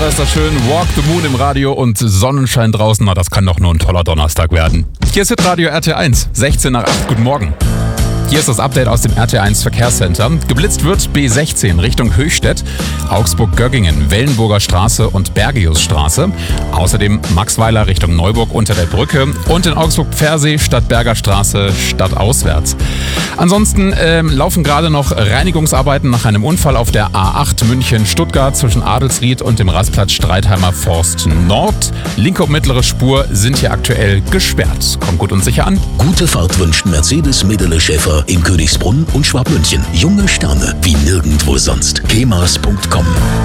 Hauptsache ist das schön. Walk the Moon im Radio und Sonnenschein draußen. Na, das kann doch nur ein toller Donnerstag werden. Hier ist Hitradio RT1, 16 nach 8. Guten Morgen. Hier ist das Update aus dem RT1 Verkehrscenter. Geblitzt wird B16 Richtung Höchstädt, Augsburg-Göggingen, Wellenburger Straße und Bergiusstraße. Außerdem Maxweiler Richtung Neuburg unter der Brücke und in Augsburg-Pfersee Stadtberger Straße stadtauswärts. Ansonsten laufen gerade noch Reinigungsarbeiten nach einem Unfall auf der A8 München-Stuttgart zwischen Adelsried und dem Rastplatz Streitheimer Forst Nord. Linke und mittlere Spur sind hier aktuell gesperrt. Kommt gut und sicher an. Gute Fahrt wünscht Mercedes-Medele-Schäfer in Königsbrunn und Schwabmünchen. Junge Sterne wie nirgendwo sonst. kemas.com